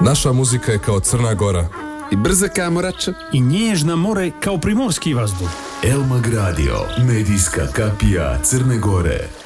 Naša muzika je kao Crna Gora. I brza kamorača. I nježna more kao primorski vazduh. Elmag Radio, medijska kapija Crne Gore.